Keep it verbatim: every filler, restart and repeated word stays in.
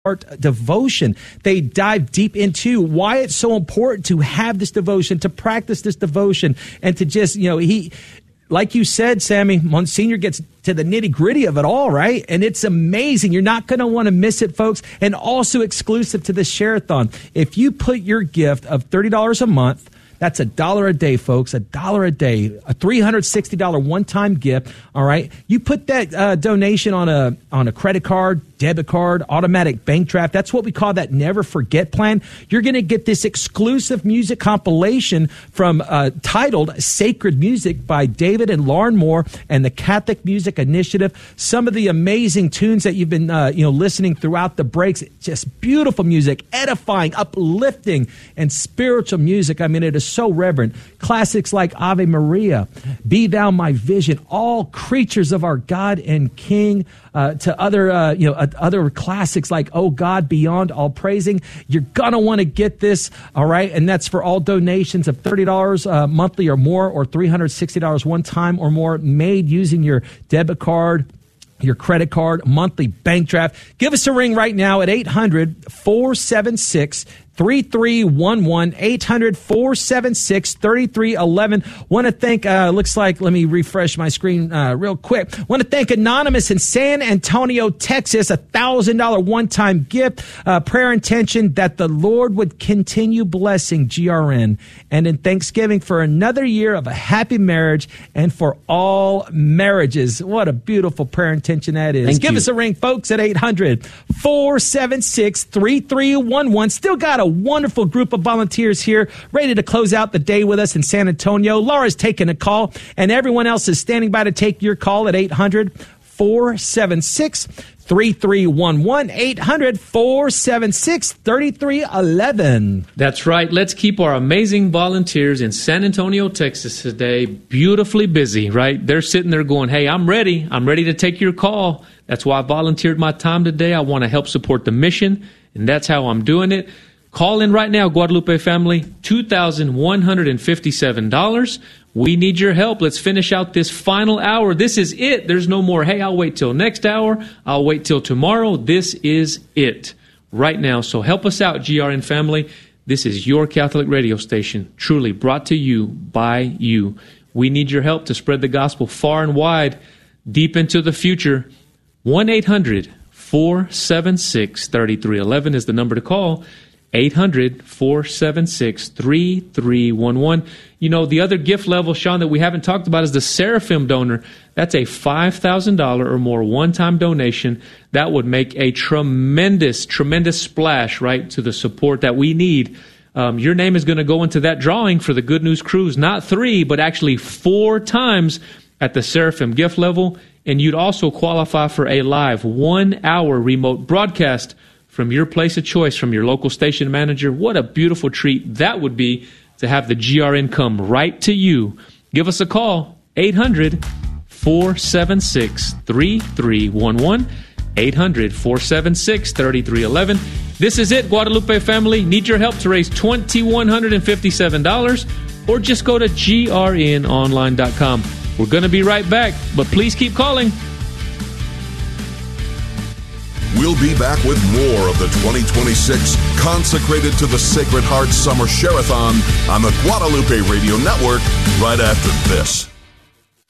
Heart devotion. They dive deep into why it's so important to have this devotion, to practice this devotion, and to just, you know, he, like you said, Sammy, Monsignor gets to the nitty gritty of it all, right? And it's amazing. You're not going to want to miss it, folks. And also exclusive to the Share-a-thon. If you put your gift of thirty dollars a month, that's a dollar a day, folks, a dollar a day, a three hundred sixty dollars one-time gift, all right? You put that uh, donation on a on a credit card, debit card, automatic bank draft. That's what we call that Never Forget plan. You're going to get this exclusive music compilation from uh, titled Sacred Music by David and Lauren Moore and the Catholic Music Initiative. Some of the amazing tunes that you've been uh, you know listening throughout the breaks, just beautiful music, edifying, uplifting, and spiritual music. I mean, it is so reverent. Classics like Ave Maria, Be Thou My Vision, all creatures of our God and King, uh, to other uh, you know uh, other classics like Oh God, Beyond All Praising. You're gonna want to get this, all right? And that's for all donations of thirty dollars uh, monthly or more, or three hundred sixty dollars one time or more, made using your debit card, your credit card, monthly bank draft. Give us a ring right now at eight hundred, four seven six, three three one one, eight hundred, four seven six, three three one one. Want to thank, uh, looks like, let me refresh my screen uh, real quick. Want to thank Anonymous in San Antonio, Texas, a one thousand dollars one-time gift. Uh, prayer intention that the Lord would continue blessing G R N. And in Thanksgiving for another year of a happy marriage and for all marriages. What a beautiful prayer intention that is. Thank Give you. us a ring, folks, at eight hundred, four seven six, three three one one. Still got a wonderful group of volunteers here ready to close out the day with us in San Antonio. Laura's taking a call, and everyone else is standing by to take your call at eight hundred, four seven six, three three one one, eight hundred, four seven six, three three one one. That's right. Let's keep our amazing volunteers in San Antonio, Texas today beautifully busy, right? They're sitting there going, hey, I'm ready. I'm ready to take your call. That's why I volunteered my time today. I want to help support the mission, and that's how I'm doing it. Call in right now, Guadalupe family, two thousand one hundred fifty-seven dollars. We need your help. Let's finish out this final hour. This is it. There's no more, hey, I'll wait till next hour. I'll wait till tomorrow. This is it right now. So help us out, G R N family. This is your Catholic radio station, truly brought to you by you. We need your help to spread the gospel far and wide, deep into the future. one eight hundred, four seven six, three three one one is the number to call. eight hundred, four seven six, three three one one. You know, the other gift level, Sean, that we haven't talked about is the Seraphim donor. That's a five thousand dollars or more one-time donation. That would make a tremendous, tremendous splash, right, to the support that we need. Um, your name is going to go into that drawing for the Good News Cruise, not three, but actually four times at the Seraphim gift level. And you'd also qualify for a live one-hour remote broadcast from your place of choice, from your local station manager. What a beautiful treat that would be to have the G R N come right to you. Give us a call, eight hundred, four seven six, three three one one, eight hundred, four seven six, three three one one. This is it, Guadalupe family. Need your help to raise two thousand one hundred fifty-seven dollars, or just go to G R N online dot com. We're going to be right back, but please keep calling. We'll be back with more of the twenty twenty-six Consecrated to the Sacred Heart Summer Share-a-thon on the Guadalupe Radio Network right after this.